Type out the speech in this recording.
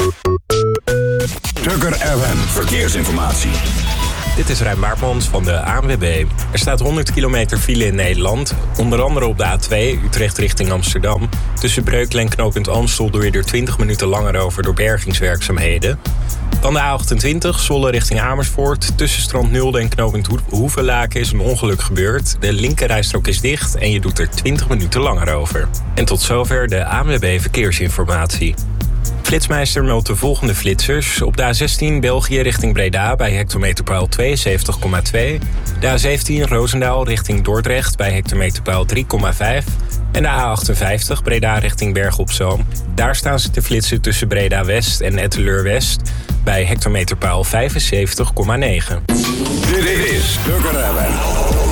Tukker FM. Verkeersinformatie. Dit is Rijn Baartmans van de ANWB. Er staat 100 kilometer file in Nederland. Onder andere op de A2, Utrecht richting Amsterdam. Tussen Breukelen en knooppunt Amstel doe je er 20 minuten langer over door bergingswerkzaamheden. Dan de A28, Zwolle richting Amersfoort. Tussen Strand Nulde en knooppunt Hoevelaken is een ongeluk gebeurd. De linkerrijstrook is dicht en je doet er 20 minuten langer over. En tot zover de ANWB Verkeersinformatie. Flitsmeister meldt de volgende flitsers. Op de A16 België richting Breda bij hectometerpaal 72,2. De A17 Roosendaal richting Dordrecht bij hectometerpaal 3,5. En de A58 Breda richting Bergen op Zoom. Daar staan ze te flitsen tussen Breda West en Etteleur West bij hectometerpaal 75,9. Dit is Tukker FM.